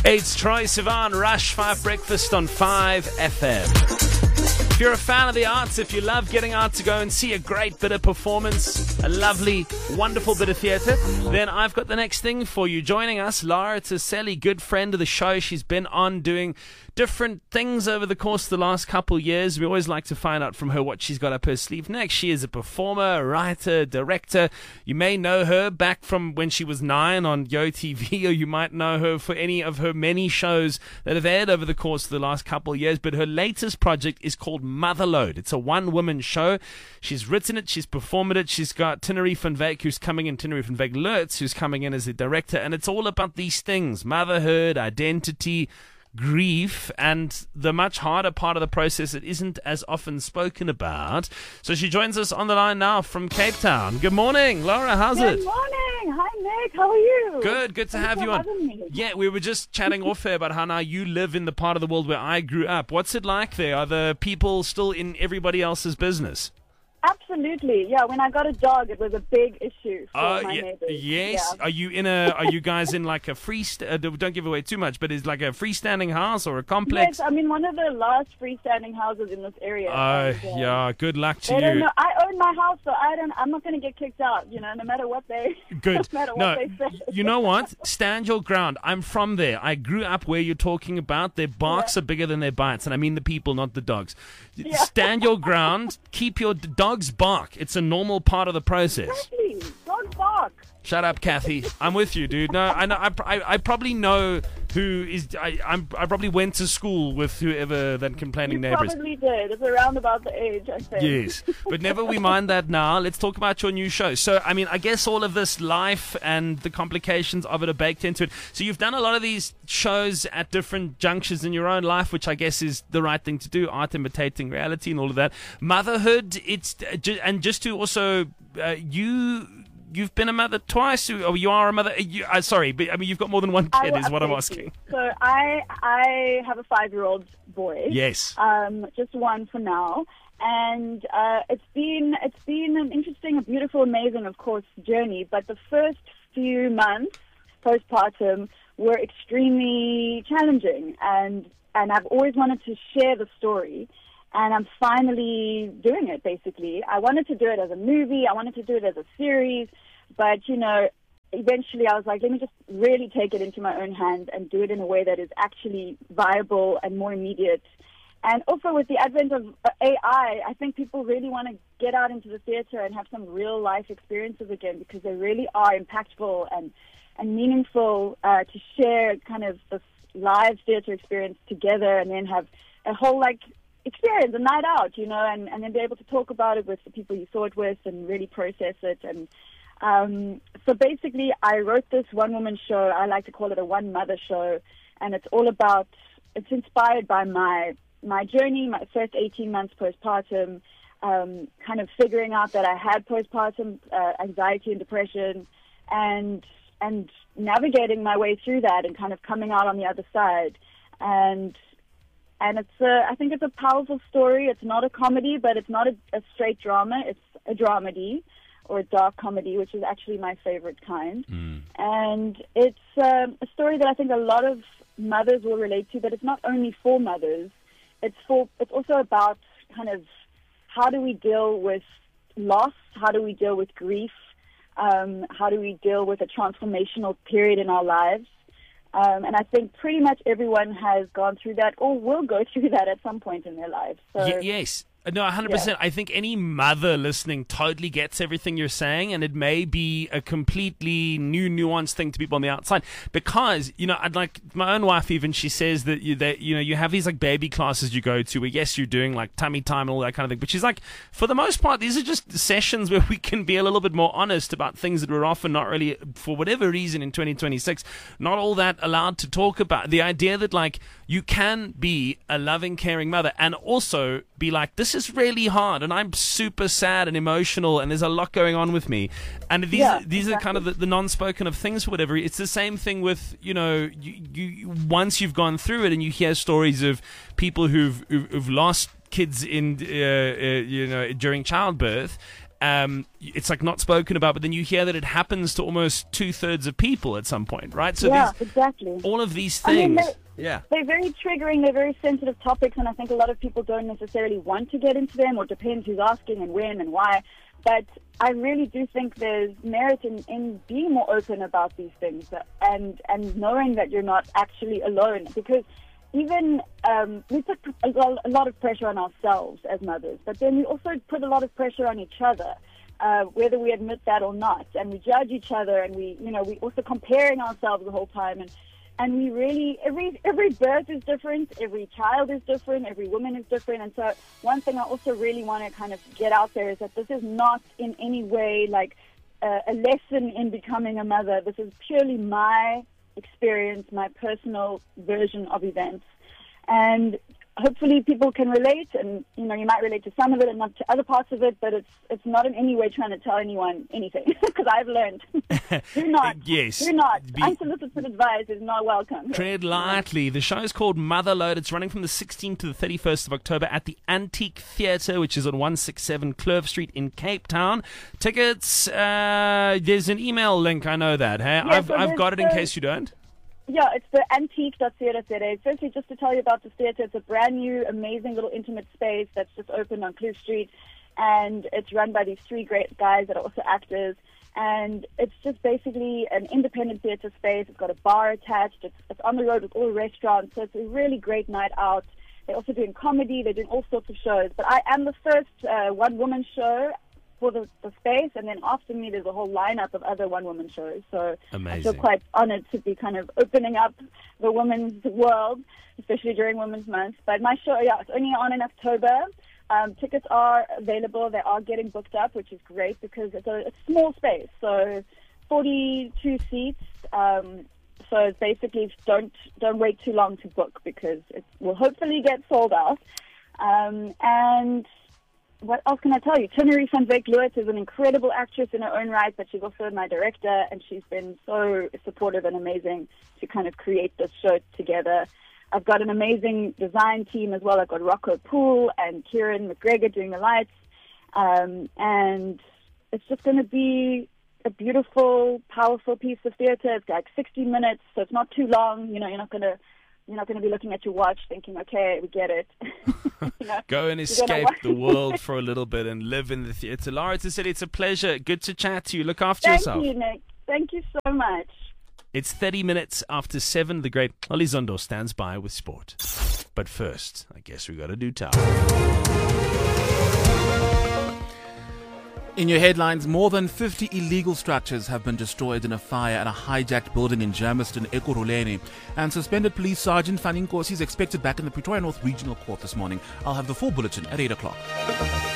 It's Troy Sivan, Rush 5 Breakfast on 5 FM. If you're a fan of the arts, if you love getting out to go and see a great bit of performance, a lovely, wonderful bit of theatre, then I've got the next thing for you. Joining us, Lara Taseli, good friend of the show. She's been on doing different things over the course of the last couple years. We always like to find out from her what she's got up her sleeve next. She is a performer, a writer, director. You may know her back from when she was 9 on Yo TV, or you might know her for any of her many shows that have aired over the course of the last couple of years. But her latest project is called Motherload. It's a one-woman show. She's written it, she's performed it. She's got Tinarife van Wyk, who's coming in, Tinarife van Wyk Lurtz, who's coming in as a director. And it's all about these things: motherhood, identity, grief, and the much harder part of the process that isn't as often spoken about. So she joins us on the line now from Cape Town. Good morning, Laura. How's it? Good morning. Hi, Nick. How are you? Good to have you on. Yeah, we were just chatting off air about how now you live in the part of the world where I grew up. What's it like there? Are the people still in everybody else's business? Absolutely. Yeah, when I got a dog, it was a big issue for my neighbors. Yes. Yeah. Are you guys in like a don't give away too much, but is like a freestanding house or a complex? Yes, I'm in one of the last freestanding houses in this area. Yeah, good luck to you. Don't know. I own my house, so I'm not going to get kicked out, no matter what they Good. no matter what they say. You know what? Stand your ground. I'm from there. I grew up where you're talking about. Their barks are bigger than their bites, and I mean the people, not the dogs. Yeah. Stand your ground. Keep your dogs bark. It's a normal part of the process. Exactly. Dogs bark. Shut up, Kathy. I'm with you, dude. No, I know. I probably know who is. I probably went to school with whoever that complaining neighbors. Probably did. It's around about the age, I think. Yes, but never we mind that now. Let's talk about your new show. So, I mean, I guess all of this life and the complications of it are baked into it. So, you've done a lot of these shows at different junctures in your own life, which I guess is the right thing to do. Art imitating reality and all of that. Motherhood. And just to also You've been a mother twice, or you are a mother. Sorry, but I mean, you've got more than one kid, is what I'm asking. So I have a 5-year-old boy. Yes. Just one for now, and it's been an interesting, a beautiful, amazing, of course, journey. But the first few months postpartum were extremely challenging, and I've always wanted to share the story. And I'm finally doing it, basically. I wanted to do it as a movie. I wanted to do it as a series. But, eventually I was like, let me just really take it into my own hands and do it in a way that is actually viable and more immediate. And also with the advent of AI, I think people really want to get out into the theater and have some real-life experiences again, because they really are impactful and meaningful to share kind of this live theater experience together, and then have a whole, experience, a night out, and then be able to talk about it with the people you saw it with and really process it. And so basically I wrote this one-woman show. I like to call it a one-mother show, and it's inspired by my journey, my first 18 months postpartum, kind of figuring out that I had postpartum anxiety and depression, and navigating my way through that and kind of coming out on the other side. And I think it's a powerful story. It's not a comedy, but it's not a straight drama. It's a dramedy, or a dark comedy, which is actually my favorite kind. And it's a story that I think a lot of mothers will relate to, but it's not only for mothers. It's also about kind of how do we deal with loss, how do we deal with grief, how do we deal with a transformational period in our lives. And I think pretty much everyone has gone through that or will go through that at some point in their lives. So, yes. No, 100%. Yeah. I think any mother listening totally gets everything you're saying, and it may be a completely new, nuanced thing to people on the outside. Because, I'd like my own wife even, she says that you have these baby classes you go to where, yes, you're doing tummy time and all that kind of thing. But she's like, for the most part, these are just sessions where we can be a little bit more honest about things that we're often not really, for whatever reason in 2026, not all that allowed to talk about. The idea that you can be a loving, caring mother and also be like, this is really hard and I'm super sad and emotional and there's a lot going on with me. And these are kind of the non-spoken of things or whatever. It's the same thing with, you once you've gone through it and you hear stories of people who've lost kids in during childbirth, it's like not spoken about, but then you hear that it happens to almost 2/3 of people at some point, right? So yeah, exactly. all of these things. They're very triggering, they're very sensitive topics, and I think a lot of people don't necessarily want to get into them, or depends who's asking and when and why. But I really do think there's merit in being more open about these things and knowing that you're not actually alone. Because even we put a lot of pressure on ourselves as mothers, but then we also put a lot of pressure on each other, whether we admit that or not. And we judge each other, and we also comparing ourselves the whole time. And we really, every birth is different, every child is different, every woman is different. And so one thing I also really want to kind of get out there is that this is not in any way like a lesson in becoming a mother. This is purely my experience, my personal version of events. And hopefully people can relate, and you might relate to some of it and not to other parts of it, but it's not in any way trying to tell anyone anything, because I've learned. Do not. Unsolicited advice is not welcome. Tread lightly. The show is called Motherload. It's running from the 16th to the 31st of October at the Antique Theatre, which is on 167 Clerve Street in Cape Town. Tickets, there's an email link, I know that. Hey? Yeah, I've got it in case you don't. Yeah, it's the antique.theatre. Firstly, just to tell you about the theatre, it's a brand new, amazing little intimate space that's just opened on Clerve Street, and it's run by these three great guys that are also actors. And it's just basically an independent theatre space. It's got a bar attached. It's on the road with all the restaurants, so it's a really great night out. They're also doing comedy. They're doing all sorts of shows. But I am the first one-woman show for the space, and then after me there's a whole lineup of other one-woman shows. So amazing. I feel quite honored to be kind of opening up the women's world, especially during Women's Month. But my show, it's only on in October. Tickets are available. They are getting booked up, which is great because it's a small space, so 42 seats. So basically, don't wait too long to book, because it will hopefully get sold out. And what else can I tell you? Tinnery van Wyk Lewis is an incredible actress in her own right, but she's also my director, and she's been so supportive and amazing to kind of create this show together. I've got an amazing design team as well. I've got Rocco Poole and Kieran McGregor doing the lights. And it's just going to be a beautiful, powerful piece of theatre. It's like 60 minutes, so it's not too long. You're not going to be looking at your watch thinking, okay, we get it. Go and escape the world for a little bit and live in the theatre. Lara, it's a pleasure. Good to chat to you. Look after yourself. Thank you, Nick. Thank you so much. It's 30 minutes after 7. The great Ollie Zondo stands by with sport. But first, I guess we got to do tower. In your headlines, more than 50 illegal structures have been destroyed in a fire at a hijacked building in Germiston, Ekurhuleni. And suspended police sergeant Fanny Nkosi is expected back in the Pretoria North Regional Court this morning. I'll have the full bulletin at 8 o'clock.